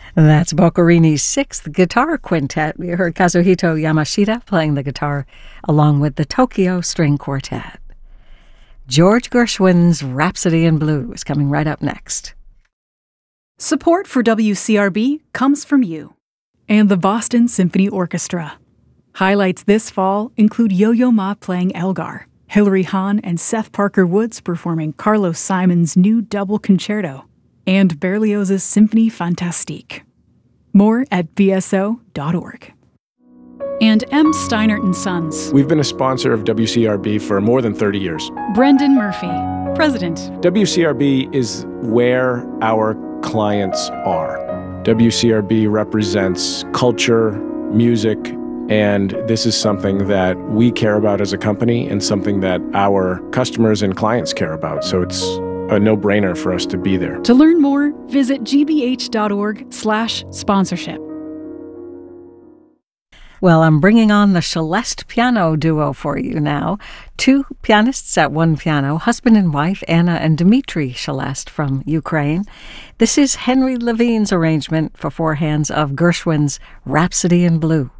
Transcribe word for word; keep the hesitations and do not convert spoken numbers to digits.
That's Boccherini's sixth guitar quintet. We heard Kazuhito Yamashita playing the guitar along with the Tokyo String Quartet. George Gershwin's Rhapsody in Blue is coming right up next. Support for W C R B comes from you and the Boston Symphony Orchestra. Highlights this fall include Yo-Yo Ma playing Elgar, Hilary Hahn and Seth Parker Woods performing Carlos Simon's new double concerto, and Berlioz's Symphonie Fantastique. More at b s o dot org. And M. Steinert and Sons. We've been a sponsor of W C R B for more than thirty years. Brendan Murphy, President. W C R B is where our clients are. W C R B represents culture, music, and this is something that we care about as a company and something that our customers and clients care about. So it's a no-brainer for us to be there. To learn more, visit g b h dot org slash sponsorship. Well, I'm bringing on the Celeste piano duo for you now. Two pianists at one piano, husband and wife, Anna and Dmitry Celeste from Ukraine. This is Henry Levine's arrangement for four hands of Gershwin's Rhapsody in Blue.